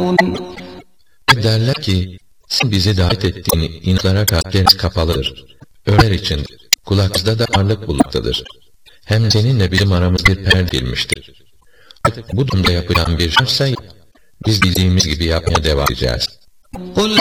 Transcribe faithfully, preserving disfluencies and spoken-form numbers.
Derler ki, sen bizi davet ettiğin inatlara kalpleriniz kapalıdır. Öler için kulağınızda da ağırlık bulmaktadır. Hem seninle bizim aramız bir perde girmiştir. Bu durumda yapılan bir şartsa, biz bildiğimiz gibi yapmaya devam edeceğiz.